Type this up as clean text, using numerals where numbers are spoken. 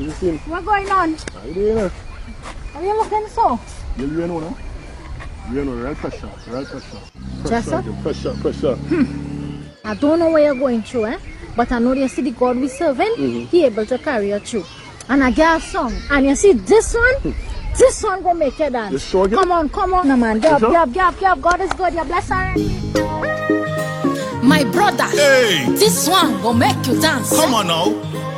listen. What's going on? How you doing? Are you looking so? You know, no? You know, real pressure, real pressure. Jessa? Pressure. I don't know where you're going through, but I know you see the God we serving, He able to carry you through. And I got a song, and you see this one, this one gonna make you dance. You sure? Come on, no man, get up. God is good, you're blessed already. My brother, Hey, this one gonna make you dance. come on now.